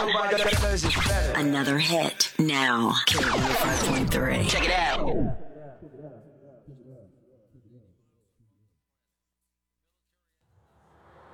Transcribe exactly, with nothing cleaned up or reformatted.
Another hit now. K one oh five point three. Check it out.